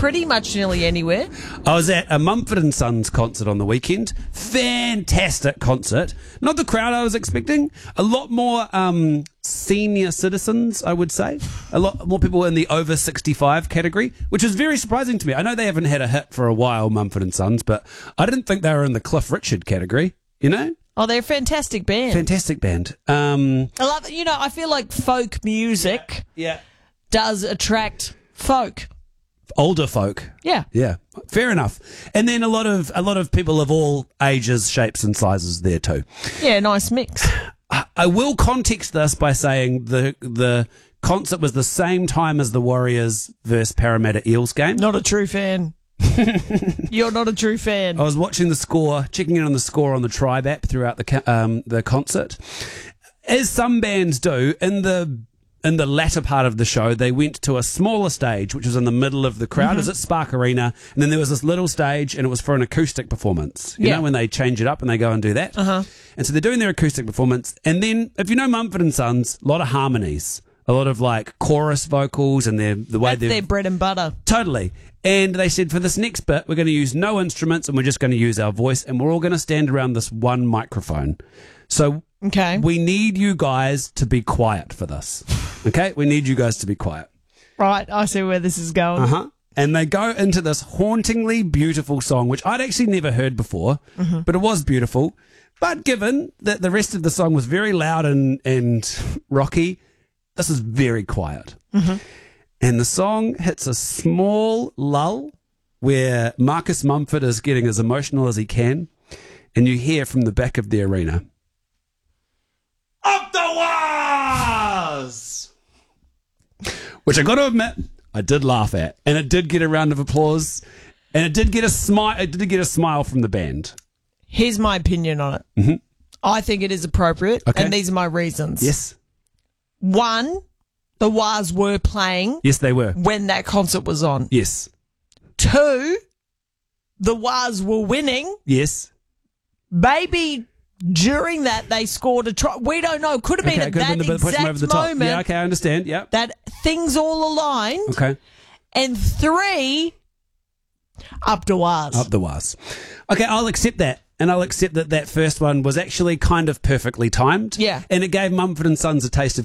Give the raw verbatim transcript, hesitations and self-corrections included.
pretty much nearly anywhere. I was at a Mumford and Sons concert on the weekend. Fantastic concert. Not the crowd I was expecting. A lot more um, senior citizens, I would say. A lot more people in the over sixty-five category, which is very surprising to me. I know they haven't had a hit for a while, Mumford and Sons, but I didn't think they were in the Cliff Richard category, you know? Oh, they're a fantastic band. Fantastic band. Um, I love it. You know, I feel like folk music yeah. does attract folk. Older folk. Yeah. Yeah. Fair enough. And then a lot of a lot of people of all ages, shapes and sizes there too. Yeah, nice mix. I, I will context this by saying the the concert was the same time as the Warriors versus Parramatta Eels game. Not a true fan. You're not a true fan. I was watching the score, checking in on the score on the Tribe app throughout the ca- um, the concert. As some bands do, in the in the latter part of the show, they went to a smaller stage, which was in the middle of the crowd. Mm-hmm. It was at Spark Arena, and then there was this little stage, and it was for an acoustic performance. You Yeah. know, when they change it up and they go and do that. Uh-huh. And so they're doing their acoustic performance, and then if you know Mumford and Sons, a lot of harmonies, a lot of like chorus vocals, and their the way That's they their bread and butter. Totally. And they said, for this next bit, we're going to use no instruments and we're just going to use our voice and we're all going to stand around this one microphone. So Okay. we need you guys to be quiet for this. Okay? We need you guys to be quiet. Right, I see where this is going. Uh-huh. And they go into this hauntingly beautiful song, which I'd actually never heard before, Mm-hmm. but it was beautiful. But given that the rest of the song was very loud and, and rocky, this is very quiet. Mm-hmm. And the song hits a small lull where Marcus Mumford is getting as emotional as he can. And you hear from the back of the arena, "Up the wires!" Which I got to admit, I did laugh at. And it did get a round of applause. And it did get a smile. It did get a smile from the band. Here's my opinion on it. Mm-hmm. I think it is appropriate, Okay. and these are my reasons. Yes. One, the Waz were playing Yes, they were. when that concert was on. Yes. Two, the Waz were winning. Yes. Maybe during that they scored a try. We don't know. Could have been Okay, at could have that been the push them over exact the top. moment Yeah, okay, I understand. Yeah. that things all aligned. Okay. And three, up to Waz. Up the was. Okay, I'll accept that. And I'll accept that that first one was actually kind of perfectly timed. Yeah. And it gave Mumford and Sons a taste of